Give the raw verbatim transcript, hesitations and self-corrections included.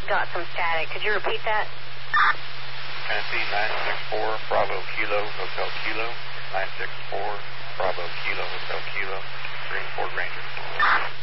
got some static. Could you repeat that? Tennessee nine six four, Bravo Kilo, Hotel Kilo. nine six four, Bravo Kilo, Hotel Kilo. Green Ford Ranger.